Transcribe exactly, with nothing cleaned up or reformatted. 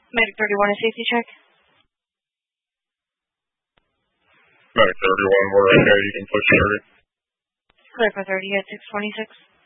Medic thirty-one, a safety check. Medic thirty-one, we're okay. You can push thirty. Clear for thirty at six twenty-six.